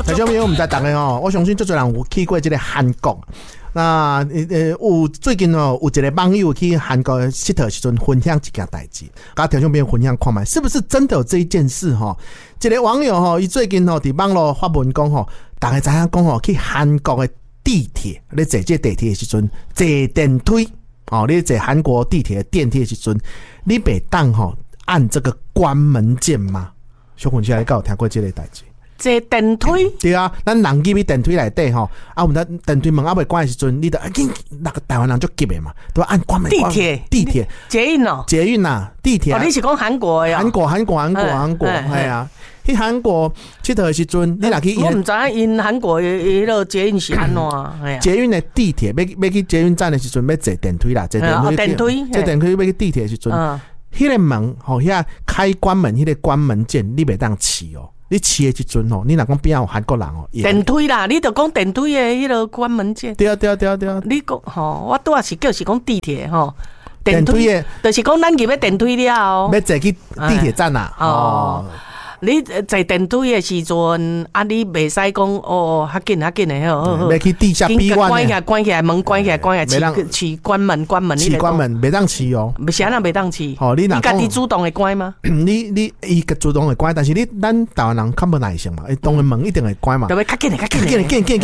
听众朋友，我们在大家我相信最多人有去过这个韩国。那有最近有一个网友去韩国佚佗时阵分享一件代志，甲听众朋友分享看卖，是不是真的有这一件事哈？一个网友哈，伊最近吼伫网络发文讲吼，大家知影讲吼，去韩国的地铁，你坐这地铁的时阵，坐电梯哦，你坐韩国地铁的电梯的时阵，你袂当吼按这个关门键吗？小坤现在有听过这个代志？ 坐电梯对啊，咱人入去电梯内底吼，啊，我们电梯门还未关的时阵，你得那个台湾人就急的嘛，都要按关门。地铁、 捷运哦， 捷运呐，地铁。 哦，你是讲韩国的哦？ 韩国，系啊。去韩国佚佗的时阵，你若去， 我唔知因韩国迄个捷运是安怎啊？ 捷运的地铁要去捷运站的时阵，要坐电梯啦，坐电梯，坐电梯要去地铁的时阵，迄个门吼，遐开关门，迄个关门键你袂当试哦。你试的时阵吼，你若讲边有韩国人哦， 电梯啦，你就讲电梯的迄个关门键。 对啊。 你讲吼，我拄仔是讲地铁吼，电梯的，就是讲咱入去电梯了， 要坐去地铁站啦。哦， 你坐电梯的时阵，啊，你袂使讲哦，较紧的好。 要去地下闭关关起来，门关起来，去关门， 去关门，袂当去哦。 啥人袂当去？ 哦，你家己主动会关吗？ 你伊个主动会关，但是咱台湾人较无耐性嘛，当然门一定会关嘛。 就要较紧，我要紧，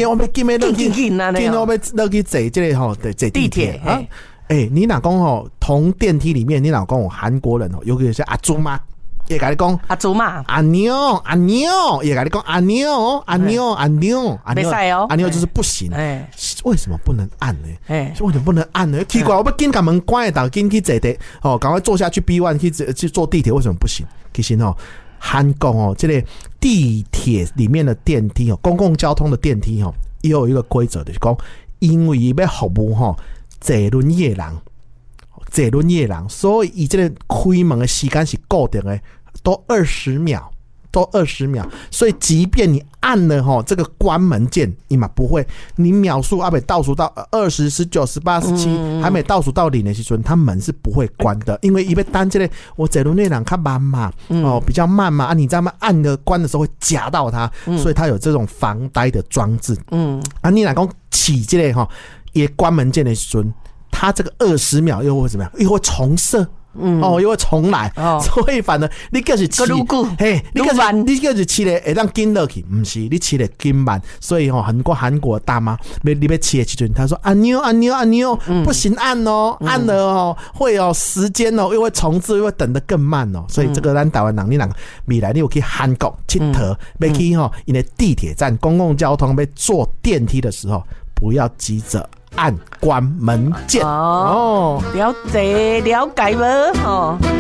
我要落去坐这个吼，坐地铁啊。你若讲吼，同电梯里面，你若讲韩国人哦，尤其是阿祖妈。也跟你讲阿祖嘛， 阿妞，也跟你讲阿妞， 没使哦， 阿妞就是不行。为什么不能按呢？为什么不能按呢？奇怪，我要紧把门关的，紧去坐地哦，赶快坐下去 B1 去坐地铁，为什么不行？其实哦，韩国哦，这个地铁里面的电梯哦，公共交通的电梯哦，也有一个规则，就是讲，因为要服务吼坐轮椅的人，所以伊这个开门的时间是固定的。都20秒，所以即便你按了吼这个关门键，你嘛不会，你秒数还没倒数到20、19、18、17，还没倒数到0的时阵，它门是不会关的，因为伊要等这个我坐轮椅人较慢嘛，比较慢嘛，你知道吗？按的关的时候会夹到它，所以它有这种防呆的装置。你若讲起这个吼也关门键的时阵，它这个20秒又会怎么样？又会重设。又会重来，所以反正你就是试，你就是试咧会当紧落去，不是你试咧紧慢，所以很多韩国大妈你要试的时阵，他说按钮，不行按哦，按了哦会有时间哦，又会重置，又会等得更慢哦，所以这个咱台湾人，你未来你有去韩国佚佗，要去因为地铁站、公共交通要坐电梯的时候，不要急着按关门键了解了不？